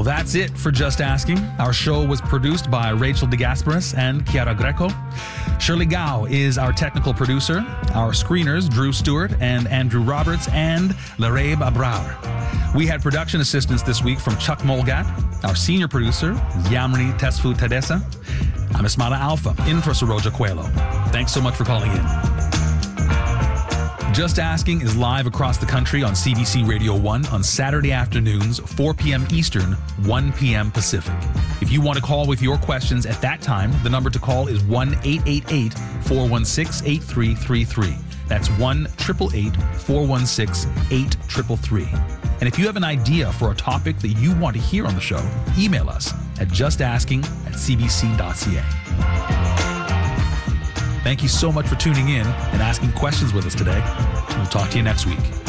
that's it for Just Asking. Our show was produced by Rachel DeGasperis and Chiara Greco. Shirley Gao is our technical producer. Our screeners, Drew Stewart and Andrew Roberts and Larabe Abrar. We had production assistance this week from Chuck Molgat. Our senior producer is Yamri Tesfu Tadessa. I'm Ismata Alpha, in for Saroja Coelho. Thanks so much for calling in. Just Asking is live across the country on CBC Radio 1 on Saturday afternoons, 4 p.m. Eastern, 1 p.m. Pacific. If you want to call with your questions at that time, the number to call is 1-888-416-8333. That's 1-888-416-8333. And if you have an idea for a topic that you want to hear on the show, email us at justasking@cbc.ca. Thank you so much for tuning in and asking questions with us today. We'll talk to you next week.